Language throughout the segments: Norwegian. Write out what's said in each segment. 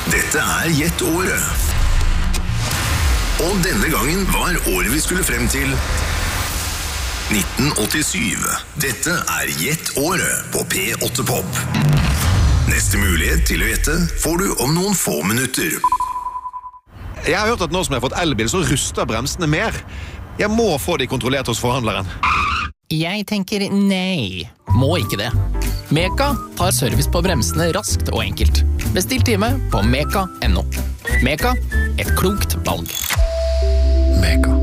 Dette Gjett året. Og denne gangen var året vi skulle frem til 1987. Dette Gjett året på P8 Pop. Neste mulighet til å gjette får du om noen få minutter. Jeg har hørt at nå som jeg har fått elbil, så ruster bremsene mer. Jeg må få de kontrollert hos forhandleren. Jeg tenker nei. Må ikke det. Meka tar service på bremsene raskt og enkelt. Bestill time på meka.no. Meka, et klokt valg. Meka.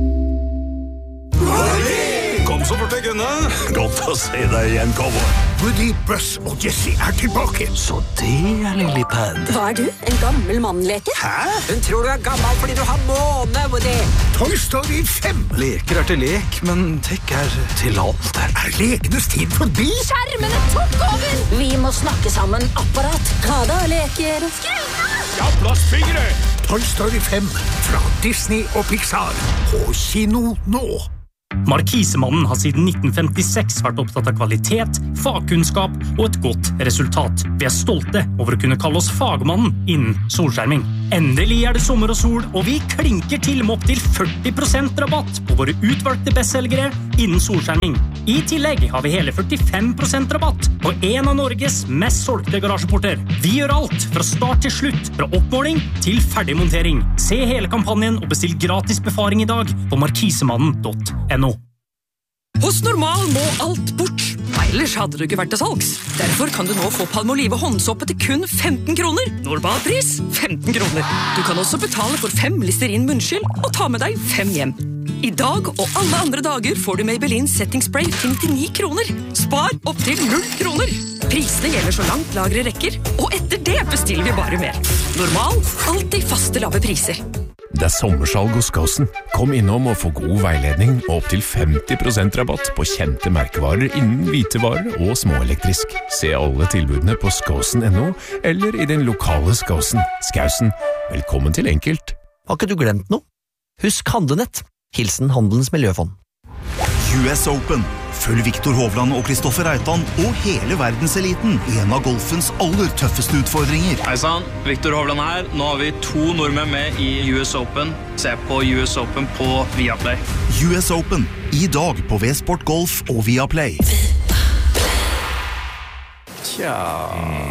Kom så fort jeg kunne. Godt å se deg igjen, cowboy. Woody, Buzz og Jessie tilbake. Så det Lillipad. Hva du? En gammel mannleke? Hæ? Hun tror du gammel fordi du har måne, Woody. Toy Story 5. Leker til lek, men tech til alt. Lekenes tid forbi? Skjermene tok over! Vi må snakke sammen, apparat. Ta da, leker. Ja, plastfingre! Toy Story 5 fra Disney og Pixar. På kino nå. Markisemannen har siden 1956 vært opptatt av kvalitet, fagkunnskap og et godt resultat. Vi stolte over å kunne kalle oss fagmannen innen solskjerming. Endelig det sommer og sol, og vi klinker til med opp til 40% rabatt på våre utvalgte bestselgere innen solskjerming. I tillegg har vi hele 45% rabatt på en av Norges mest solgte garasjeporter. Vi gjør alt fra start til slutt, fra oppmåling til ferdigmontering. Se hele kampanjen og bestill gratis befaring i dag på markisemannen.no. Hos Normal må alt bort. Ellers hadde du ikke vært til salgs. Derfor kan du nå få Palmolive håndsåpe til kun 15 kroner. Normalpris 15 kroner. Du kan også betale for 5 Listerin munnskyld og ta med deg 5 hjem. I dag og alle andre dager får du Maybelline Setting Spray til 99 kroner. Spar opp til 0 kroner. Prisene gjelder så langt lagre rekker, og etter det bestiller vi bare mer. Normal, alltid faste lave priser. Det sommersalg hos Skåsen. Kom innom og få god veiledning og opp til 50% rabatt på kjente merkevarer innen hvitevarer og småelektrisk. Se alle tilbudene på skåsen.no eller i den lokale Skåsen. Skausen, velkommen til Enkelt. Har ikke du glemt noe? Husk Handlenett. Hilsen Handelens Miljøfond. US Open. Følg Viktor Hovland og Kristoffer Reitan og hele verdenseliten i en av golfens aller tøffeste utfordringer. Hei sann, Viktor Hovland her. Nå har vi 2 nordmenn med i US Open. Se på US Open på Viaplay. US Open. I dag på V-Sport Golf og Viaplay. Tja,